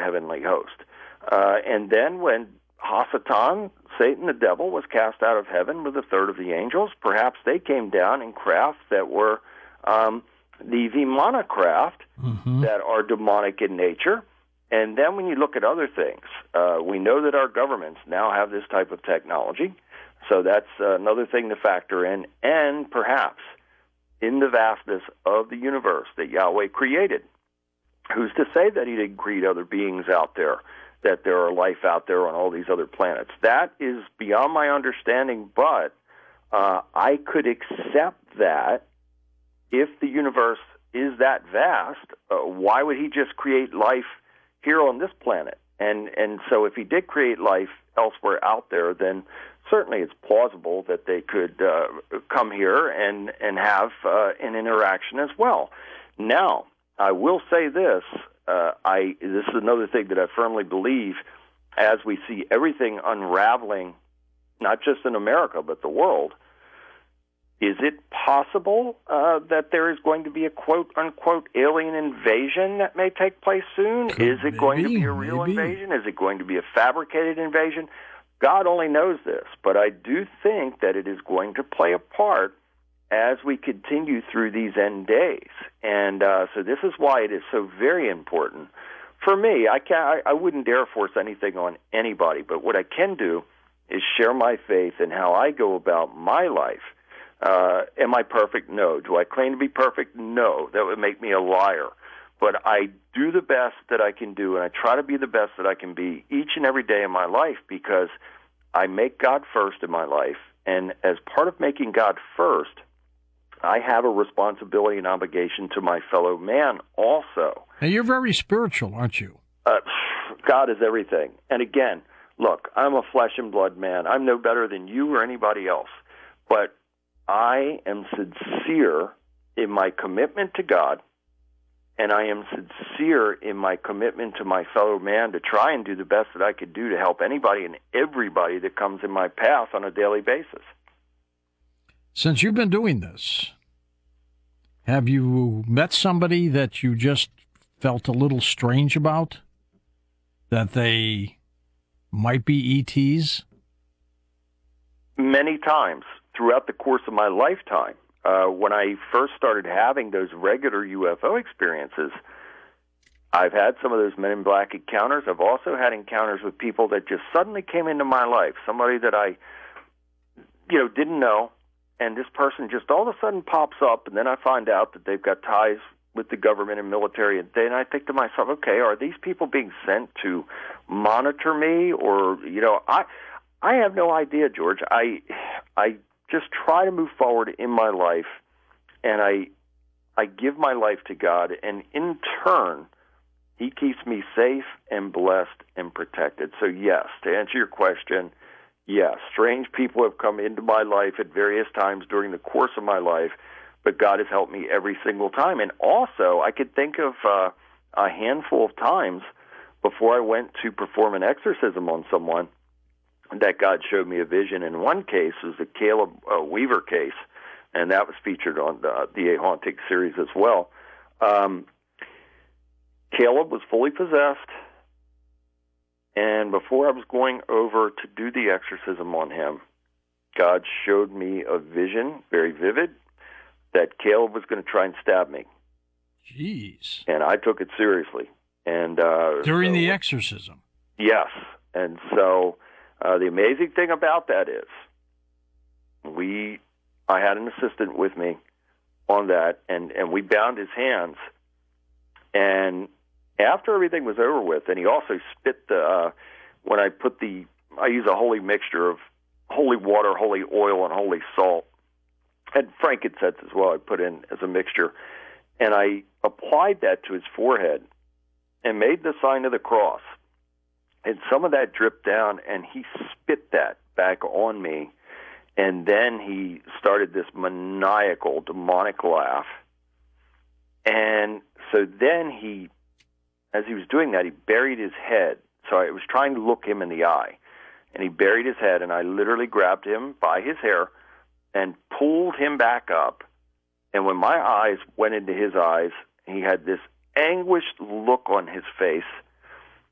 heavenly host. And then when Hasatan, Satan the devil, was cast out of heaven with a third of the angels, perhaps they came down in craft that were the Vimana craft that are demonic in nature. And then when you look at other things, we know that our governments now have this type of technology. So that's another thing to factor in. And perhaps in the vastness of the universe that Yahweh created, who's to say that he didn't create other beings out there, that there are life out there on all these other planets? That is beyond my understanding, but I could accept that if the universe is that vast, why would he just create life here on this planet? And so if he did create life elsewhere out there, then certainly it's plausible that they could come here and have an interaction as well. Now, I will say this. This is another thing that I firmly believe as we see everything unraveling, not just in America, but the world. Is it possible that there is going to be a quote-unquote alien invasion that may take place soon? Is it going to be a real invasion? Is it going to be a fabricated invasion? God only knows this, but I do think that it is going to play a part as we continue through these end days. And so this is why it is so very important. For me, I wouldn't dare force anything on anybody, but what I can do is share my faith in how I go about my life. Am I perfect? No. Do I claim to be perfect? No. That would make me a liar. But I do the best that I can do, and I try to be the best that I can be each and every day of my life, because I make God first in my life. And as part of making God first, I have a responsibility and obligation to my fellow man also. And you're very spiritual, aren't you? God is everything. And again, look, I'm a flesh and blood man. I'm no better than you or anybody else. But I am sincere in my commitment to God, and I am sincere in my commitment to my fellow man to try and do the best that I could do to help anybody and everybody that comes in my path on a daily basis. Since you've been doing this, have you met somebody that you just felt a little strange about? That they might be ETs? Many times throughout the course of my lifetime. When I first started having those regular UFO experiences, I've had some of those Men in Black encounters. I've also had encounters with people that just suddenly came into my life, somebody that I, didn't know, and this person just all of a sudden pops up, and then I find out that they've got ties with the government and military, and then I think to myself, okay, are these people being sent to monitor me? Or, I have no idea, George. I just try to move forward in my life, and I give my life to God, and in turn, he keeps me safe and blessed and protected. So yes, to answer your question, yes, strange people have come into my life at various times during the course of my life, but God has helped me every single time. And also, I could think of a handful of times before I went to perform an exorcism on someone that God showed me a vision. In one case was the Caleb Weaver case, and that was featured on the A Haunting series as well. Caleb was fully possessed, and before I was going over to do the exorcism on him, God showed me a vision, very vivid, that Caleb was going to try and stab me. Jeez. And I took it seriously. And during the exorcism? Yes. And so the amazing thing about that is I had an assistant with me on that, and we bound his hands. And after everything was over with, and he also spit when I use a holy mixture of holy water, holy oil, and holy salt, and frankincense as well I put in as a mixture. And I applied that to his forehead and made the sign of the cross. And some of that dripped down, and he spit that back on me. And then he started this maniacal, demonic laugh. And so then as he was doing that, he buried his head. So I was trying to look him in the eye. And he buried his head, and I literally grabbed him by his hair and pulled him back up. And when my eyes went into his eyes, he had this anguished look on his face.